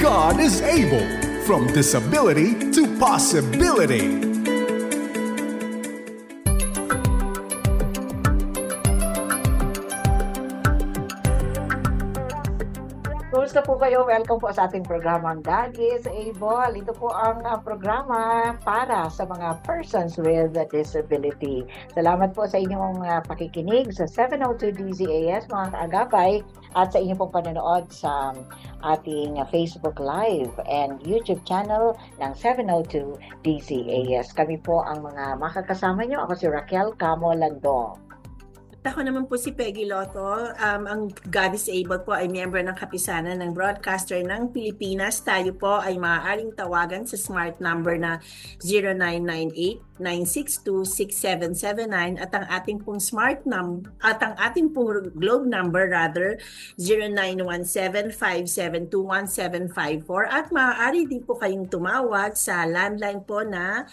God is able. From disability to possibility. Kumusta po kayo? Welcome po sa ating programang God is Able. Ito po ang programa para sa mga persons with disability. Salamat po sa inyong pakikinig sa 702 DZAS, mga kaagapay, at sa inyong pong panonood sa ating Facebook Live and YouTube channel ng 702 DZAS. Kami po ang mga makakasama nyo. Ako si Raquel Camo Landong. Ako naman po si Peggy Lotho. Ang God is Able po ay miyembro ng kapisanan ng Broadcaster ng Pilipinas. Tayo po ay maaaring tawagan sa smart number na 0998-962-6779 at ang ating pong globe number 0917-572-1754 at maaari din po kayong tumawag sa landline po na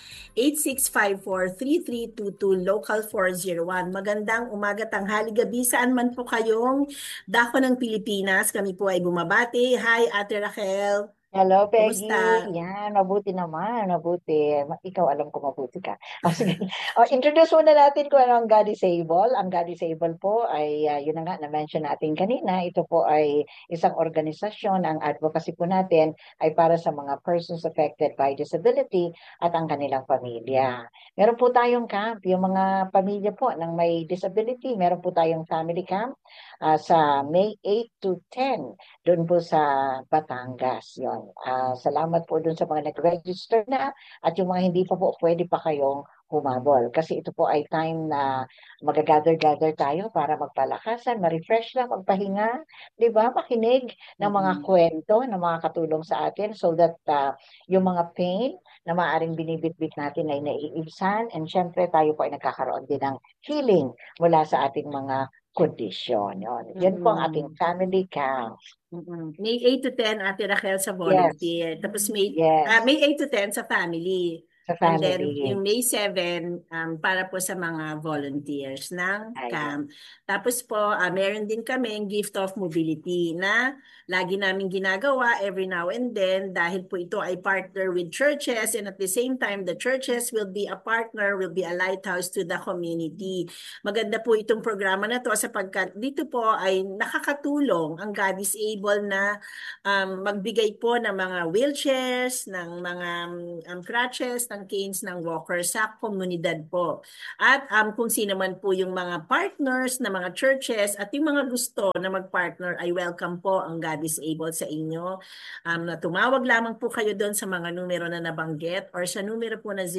8654-3322 local 401. Magandang umaga, tanghali, gabi, saan man po kayong dako ng Pilipinas. Kami po ay bumabati. Hi, Ate Raquel. Hello, Peggy. Kumusta? Yan, mabuti naman, mabuti. Ikaw, alam ko mabuti ka. Sige. Introduce muna natin kung ano ang God is Able. Ang God is Able po ay, yun na nga, na-mention natin kanina, ito po ay isang organisasyon. Ang advocacy po natin ay para sa mga persons affected by disability at ang kanilang pamilya. Meron po tayong camp, yung mga pamilya po ng may disability, meron po tayong family camp sa May 8 to 10, doon po sa Batangas. Yun. Salamat po dun sa mga nag-register na at yung mga hindi pa po, pwede pa kayong humabol. Kasi ito po ay time na mag-gather-gather tayo para magpalakasan, ma-refresh lang, magpahinga, di ba? Makinig ng mga kwento na mga katulong sa atin so that yung mga pain na maaaring binibitbit natin ay naiibsan, and syempre tayo po ay nagkakaroon din ng healing mula sa ating mga kondisyon. Yan po ang ating family camp. May 8 to 10, Ate Raquel, sa volunteer. Yes. Tapos May Yes. 8 to 10 sa family. Sa And then family. yung May 7 para po sa mga volunteers ng camp. Tapos po meron din kaming gift of mobility na lagi namin ginagawa every now and then dahil po ito ay partner with churches, and at the same time the churches will be a partner, will be a lighthouse to the community. Maganda po itong programa na to sapagkat dito po ay nakakatulong ang God is Able na magbigay po ng mga wheelchairs, ng mga crutches, ng canes, ng walkers sa komunidad po. At kung sino man po yung mga partners na mga churches at yung mga gusto na mag-partner ay welcome po ang God is Able sa inyo. Na tumawag lamang po kayo doon sa mga numero na nabanggit or sa numero po na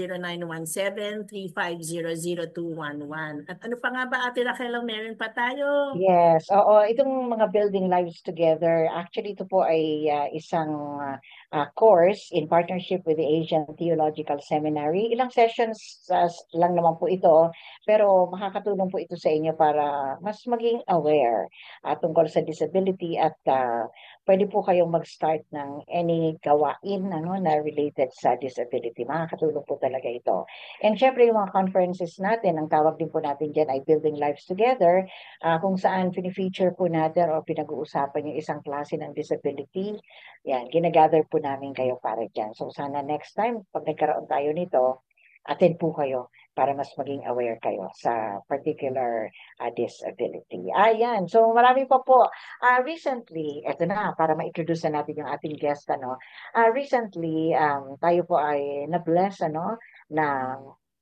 0917-3500211. At ano pa nga ba, Ate Raquel, meron pa tayo? Yes, oo. Itong mga Building Lives Together, actually ito po ay isang course in partnership with the Asian Theological Seminary. Ilang sessions lang naman po ito, pero makakatulong po ito sa inyo para mas maging aware tungkol sa disability at pwede po kayong mag-start ng any gawain na related sa disability. Makakatulong po talaga ito. And syempre yung mga conferences natin, ang tawag din po natin dyan ay Building Lives Together, kung saan pinifeature po natin o pinag-uusapan yung isang klase ng disability. Yan, ginagather po namin kayo para dyan. So sana next time, pag nagkaroon tayo nito, attend po kayo para mas maging aware kayo sa particular disability. Ayan, so marami pa po. Recently, eto na, para ma-introduce na natin yung ating guest, recently, tayo po ay na-bless, na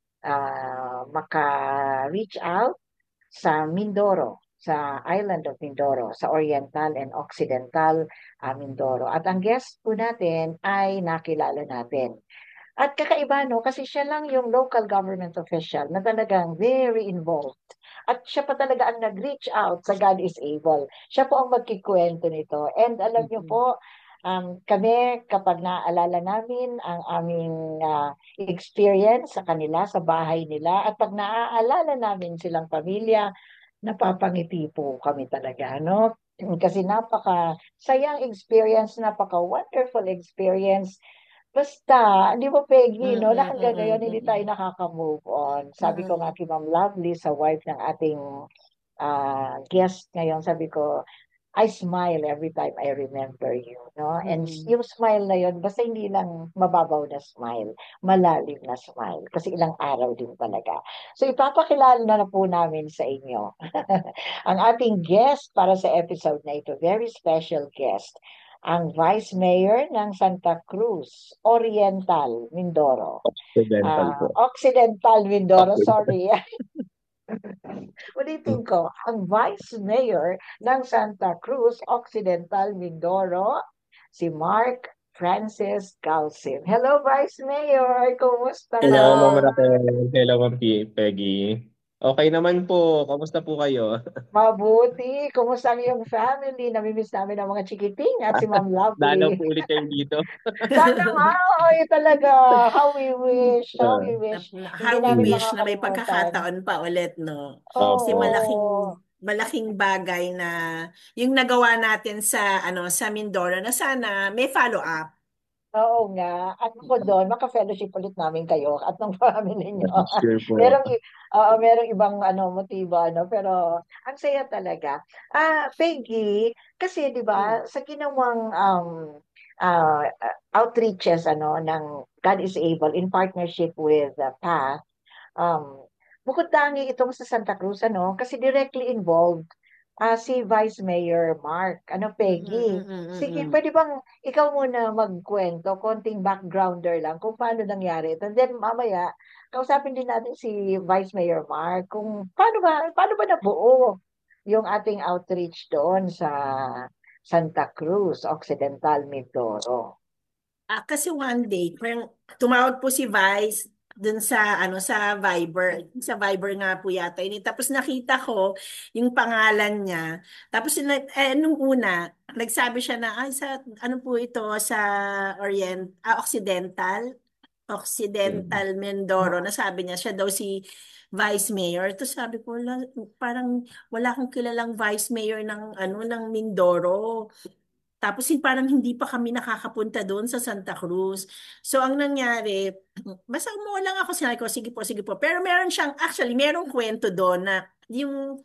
maka-reach out sa Mindoro, sa island of Mindoro, sa Oriental and Occidental Mindoro. At ang guest po natin ay nakilala natin. At kakaiba, kasi siya lang yung local government official na talagang very involved. At siya pa talaga ang nag-reach out sa God is Able. Siya po ang magkikwento nito. And alam niyo po, kami, kapag naaalala namin ang aming experience sa kanila, sa bahay nila, at pag naaalala namin silang pamilya, napapangiti po kami talaga, Kasi napaka-sayang experience, napaka-wonderful experience. Basta, di ba, Peggy, na hanggang ngayon hindi tayo nakaka-move on. Sabi ko nga kay Ma'am Lovely, sa wife ng ating guest ngayon, sabi ko, I smile every time I remember you, no? And Mm. yung smile na yun, basta hindi lang mababaw na smile, malalim na smile. Kasi ilang araw din talaga. So ipapakilala na po namin sa inyo ang ating guest para sa episode na ito. Very special guest. Ang Vice Mayor ng Santa Cruz, Oriental, Mindoro. Occidental po. Occidental, Mindoro, Occidental. sorry. Ulitin ko, ang Vice Mayor ng Santa Cruz Occidental, Mindoro, si Mark Francis Galsim. Hello, Vice Mayor! Kumusta ka? Hello, Ma'am Hello. Raquel. Hello, Ma'am Peggy. Okay naman po. Kamusta po kayo? Mabuti. Kumusta ang iyong family? Namimiss namin ang mga chikiting at si Ma'am Dalaw Lovely. po ulit kayo dito. Sana nga, ay talaga. How we wish, how we wish. Hindi How we namin wish na may makakalimutan. pagkakataon pa ulit, no? Kasi Opo. Oo. malaking bagay na yung nagawa natin sa sa Mindoro na sana may follow up. Oo nga. At ako doon, maka-fellowship ulit namin kayo at ng family nyo. Sure po. Merong ibang motibo, pero ang saya talaga. Peggy, kasi 'di ba, Mm. sa ginawang outreaches ng God is Able in partnership with PATH, bukod tangi itong sa Santa Cruz, kasi directly involved si Vice Mayor Mark. Peggy? Sige, Mm. pwede bang ikaw muna magkwento, konting backgrounder lang kung paano nangyari ito. And then mamaya, kausapin din natin si Vice Mayor Mark kung paano ba nabuo yung ating outreach doon sa Santa Cruz, Occidental, Mindoro. Kasi one day, parang tumawag po si Vice dun sa Viber nga po yata yun. Tapos nakita ko yung pangalan niya. Tapos nung una, nagsabi siya na ay sa ano po ito sa Occidental Mm. Mindoro, na sabi niya siya daw si Vice Mayor. Tapos sabi ko, parang wala akong kilalang Vice Mayor ng Mindoro. Tapos parang hindi pa kami nakakapunta doon sa Santa Cruz. So ang nangyari, basta umuha lang ako, sinabi ko, sige po. Pero actually, merong kwento doon na yung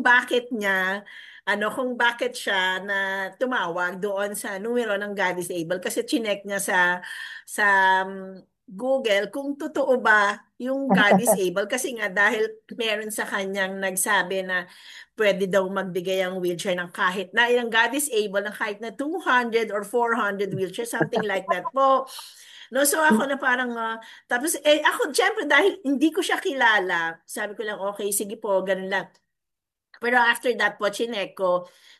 kung bakit siya na tumawag doon sa numero ng God is Able kasi chinek niya sa Google kung totoo ba yung God is Able kasi nga dahil meron sa kanyang nagsabi na pwede daw magbigay ang wheelchair ng kahit na ilang God is able ng kahit na 200 or 400 wheelchair, something like that po. No, so ako na parang, tapos ako, syempre dahil hindi ko siya kilala, sabi ko lang, okay, sige po, ganun lang. Pero after that po, chinek ko,